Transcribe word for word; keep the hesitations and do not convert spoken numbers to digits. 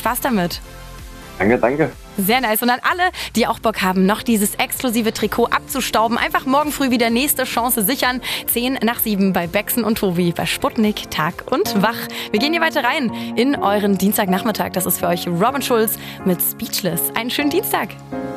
Spaß damit. Danke, danke. Sehr nice. Und an alle, die auch Bock haben, noch dieses exklusive Trikot abzustauben, einfach morgen früh wieder nächste Chance sichern. zehn nach sieben bei Bexen und Tobi bei Sputnik, Tag und Wach. Wir gehen hier weiter rein in euren Dienstagnachmittag. Das ist für euch Robin Schulz mit Speechless. Einen schönen Dienstag.